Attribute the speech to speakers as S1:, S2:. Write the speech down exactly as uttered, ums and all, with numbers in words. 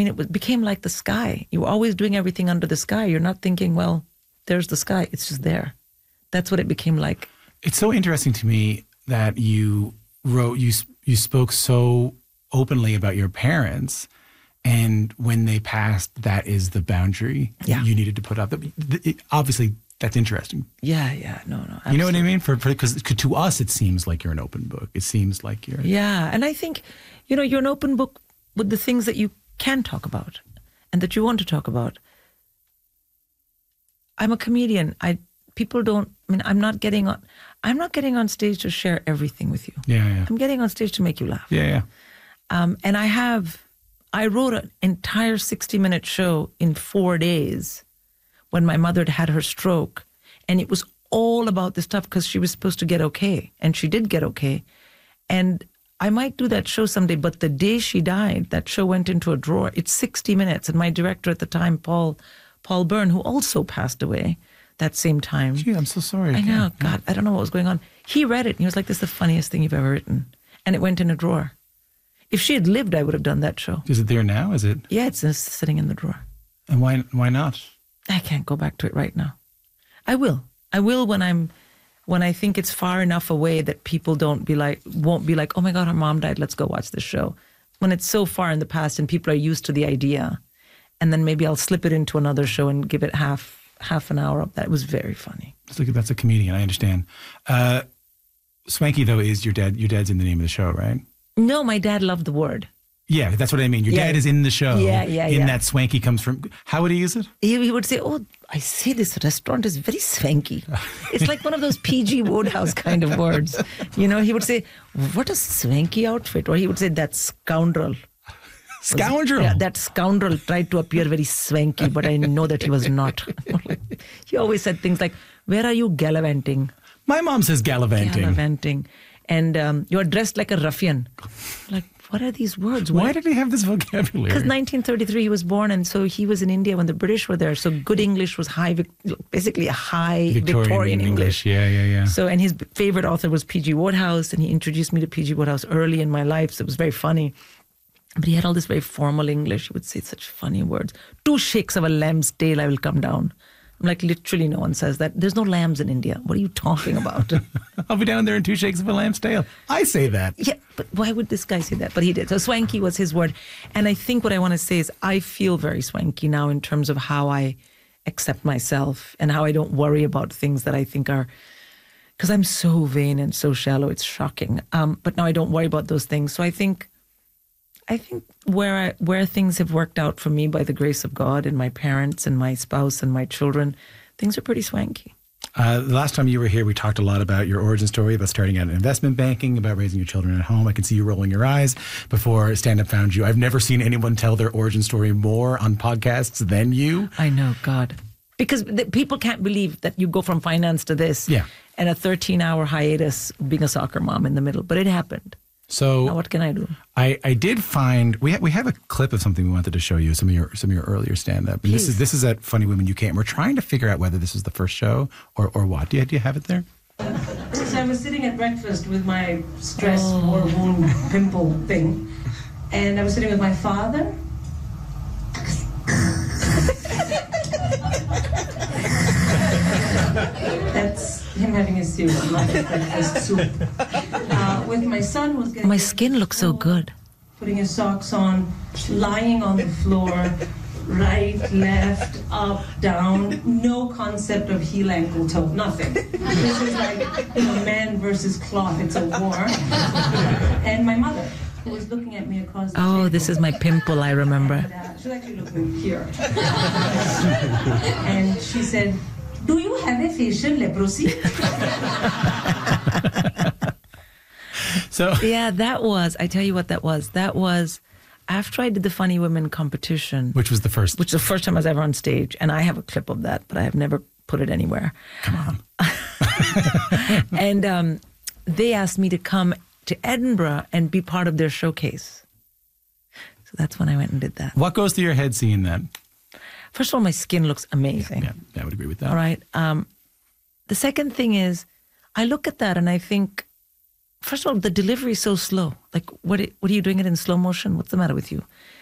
S1: mean, it was, became like the sky. You were always doing everything under the sky. You're not thinking, well, there's the sky. It's just there. That's what it became like.
S2: It's so interesting to me that you wrote, you you spoke so openly about your parents, and when they passed, that is the boundary
S1: Yeah.
S2: you needed to put up. Obviously, that's interesting.
S1: Yeah, yeah, no, no. Absolutely.
S2: You know what I mean? For because to us, it seems like you're an open book. It seems like you're.
S1: Yeah, and I think, you know, you're an open book with the things that you can talk about and that you want to talk about. I'm a comedian. I people don't. I mean, I'm not getting on. I'm not getting on stage to share everything with you.
S2: Yeah, yeah.
S1: I'm getting on stage to make you laugh.
S2: Yeah, yeah.
S1: Um, and I have. I wrote an entire sixty-minute show in four days when my mother had her stroke, and it was all about this stuff because she was supposed to get okay, and she did get okay, and I might do that show someday. But the day she died, that show went into a drawer. It's sixty minutes, and my director at the time, Paul Paul Byrne, who also passed away that same time.
S2: Gee, I'm so sorry.
S1: I know,
S2: Yeah.
S1: God, I don't know what was going on. He read it, and he was like, "This is the funniest thing you've ever written," and it went in a drawer. If she had lived, I would have done that show.
S2: Is it there now? Is it?
S1: Yeah, it's just sitting in the drawer.
S2: And why? Why not?
S1: I can't go back to it right now. I will. I will when I'm, when I think it's far enough away that people don't be like, won't be like, oh my God, her mom died. Let's go watch this show. When it's so far in the past and people are used to the idea, and then maybe I'll slip it into another show and give it half half an hour of that. It was very funny.
S2: That's a, that's a comedian. I understand. Uh, Swanky though is your dad. Your dad's in the name of the show, right?
S1: No, my dad loved the word.
S2: Yeah, that's what I mean. Your
S1: Yeah.
S2: dad is in the show.
S1: Yeah, yeah,
S2: In
S1: yeah.
S2: that swanky comes from. How would he use it?
S1: He, he would say, oh, I see this restaurant is very swanky. It's like one of those P G Wodehouse kind of words. You know, he would say, what a swanky outfit. Or he would say, that scoundrel.
S2: Scoundrel.
S1: Yeah, that scoundrel tried to appear very swanky, but I know that he was not. He always said things like, where are you gallivanting?
S2: My mom says gallivanting.
S1: Gallivanting. And um, you're dressed like a ruffian. Like, what are these words?
S2: Why
S1: What-
S2: did he have this vocabulary?
S1: Because nineteen thirty-three he was born, and so he was in India when the British were there. So good English was high, Vic- basically a high
S2: Victorian,
S1: Victorian, English.
S2: Yeah, yeah, yeah.
S1: So, and his favorite author was P G Wodehouse, and he introduced me to P G Wodehouse early in my life, so it was very funny. But he had all this very formal English. He would say such funny words. Two shakes of a lamb's tail, I will come down. I'm like, literally no one says that. There's no lambs in India. What are you talking about?
S2: I'll be down there in two shakes of a lamb's tail. I say that.
S1: Yeah, but why would this guy say that? But he did. So swanky was his word. And I think what I want to say is I feel very swanky now in terms of how I accept myself and how I don't worry about things that I think are, because I'm so vain and so shallow, it's shocking. Um, but now I don't worry about those things. So I think, I think where I, where things have worked out for me by the grace of God and my parents and my spouse and my children, things are pretty swanky.
S2: Uh, the last time you were here, we talked a lot about your origin story, about starting out in investment banking, about raising your children at home. I can see you rolling your eyes before stand-up found you. I've never seen anyone tell their origin story more on podcasts than you.
S1: I know, God. Because the, people can't believe that you go from finance to this
S2: Yeah.
S1: and a thirteen-hour hiatus being a soccer mom in the middle. But it happened.
S2: So
S1: Now what can I do?
S2: I, I did find we ha- we have a clip of something we wanted to show you, some of your some of your earlier stand-up. And this is this is at Funny Women U K, and we're trying to figure out whether this is the first show or, or what. Do you, do you have it there?
S1: So I was sitting at breakfast with my stress hormone pimple thing, and I was sitting with my father. That's him having his cereal, not his breakfast soup. Uh, with my son who's getting...
S3: My skin looks so good.
S1: Putting his socks on, lying on the floor, right, left, up, down, no concept of heel, ankle, toe, nothing. This is like, you know, man versus cloth, it's a war. And my mother, who was looking at me across the
S3: Oh,
S1: table.
S3: this is my pimple, I remember.
S1: And, uh, she was actually looking here. And she said, do you have a facial leprosy?
S2: So
S3: Yeah, that was, I tell you what that was. That was after I did the Funny Women competition,
S2: which was the first?
S1: Which is the first time I was ever on stage. And I have a clip of that, but I have never put it anywhere.
S2: Come on.
S1: And um, they asked me to come to Edinburgh and be part of their showcase. So that's when I went and did that.
S2: What goes through your head seeing that?
S1: First of all, my skin looks amazing.
S2: Yeah, I would agree with that.
S1: All right. Um, the second thing is, I look at that and I think, first of all, the delivery is so slow. Like, what, what are you doing it in slow motion? What's the matter with you?